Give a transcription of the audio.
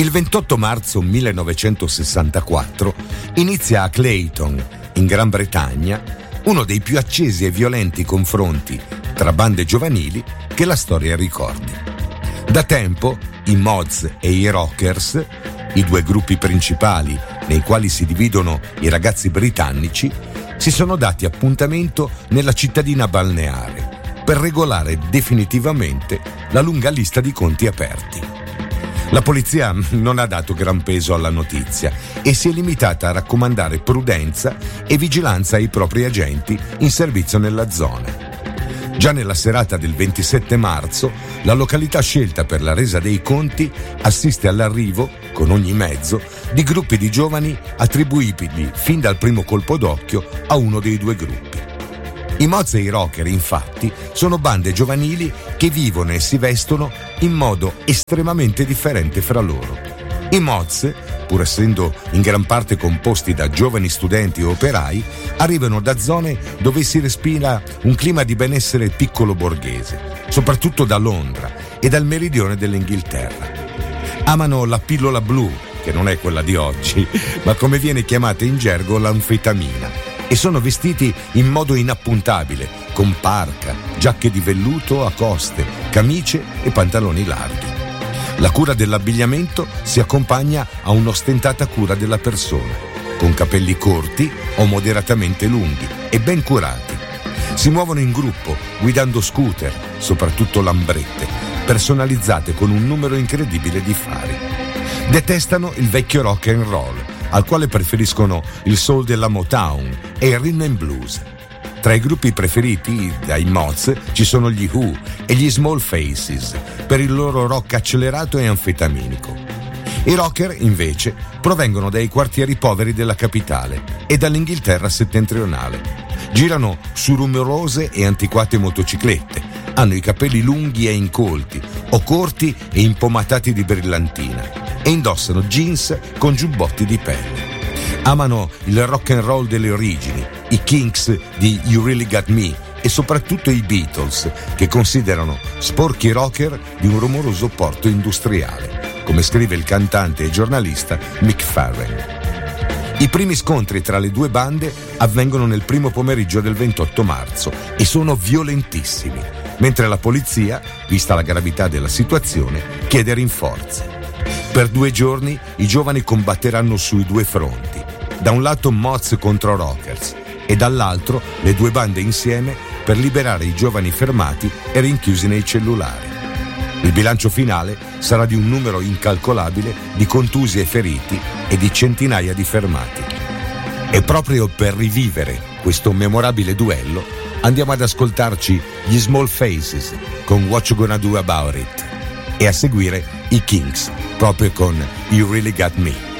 Il 28 marzo 1964 inizia a Clayton, in Gran Bretagna, uno dei più accesi e violenti confronti tra bande giovanili che la storia ricordi. Da tempo i Mods e i Rockers, i due gruppi principali nei quali si dividono i ragazzi britannici, si sono dati appuntamento nella cittadina balneare per regolare definitivamente la lunga lista di conti aperti. La polizia non ha dato gran peso alla notizia e si è limitata a raccomandare prudenza e vigilanza ai propri agenti in servizio nella zona. Già nella serata del 27 marzo, la località scelta per la resa dei conti assiste all'arrivo, con ogni mezzo, di gruppi di giovani attribuibili fin dal primo colpo d'occhio a uno dei due gruppi. I Mods e i Rocker, infatti, sono bande giovanili che vivono e si vestono in modo estremamente differente fra loro. I Mods, pur essendo in gran parte composti da giovani studenti e operai, arrivano da zone dove si respira un clima di benessere piccolo borghese, soprattutto da Londra e dal meridione dell'Inghilterra. Amano la pillola blu, che non è quella di oggi, ma come viene chiamata in gergo l'anfetamina, e sono vestiti in modo inappuntabile, con parca, giacche di velluto a coste, camicie e pantaloni larghi. La cura dell'abbigliamento si accompagna a un'ostentata cura della persona, con capelli corti o moderatamente lunghi e ben curati. Si muovono in gruppo, guidando scooter, soprattutto lambrette, personalizzate con un numero incredibile di fari. Detestano il vecchio rock and roll, al quale preferiscono il soul della Motown e il rhythm and blues. Tra i gruppi preferiti dai Mods ci sono gli Who e gli Small Faces, per il loro rock accelerato e anfetaminico. I Rocker, invece, provengono dai quartieri poveri della capitale e dall'Inghilterra settentrionale. Girano su rumorose e antiquate motociclette, hanno i capelli lunghi e incolti, o corti e impomatati di brillantina, e indossano jeans con giubbotti di pelle. Amano il rock and roll delle origini, i Kinks di You Really Got Me e soprattutto i Beatles, che considerano sporchi rocker di un rumoroso porto industriale, come scrive il cantante e giornalista Mick Farren. I primi scontri tra le due bande avvengono nel primo pomeriggio del 28 marzo e sono violentissimi, mentre la polizia, vista la gravità della situazione, chiede rinforzi. Per 2 giorni i giovani combatteranno sui due fronti, da un lato Mods contro Rockers e dall'altro le due bande insieme per liberare i giovani fermati e rinchiusi nei cellulari. Il bilancio finale sarà di un numero incalcolabile di contusi e feriti e di centinaia di fermati. E proprio per rivivere questo memorabile duello andiamo ad ascoltarci gli Small Faces con What You Gonna Do About It e a seguire i Kinks proprio con You Really Got Me.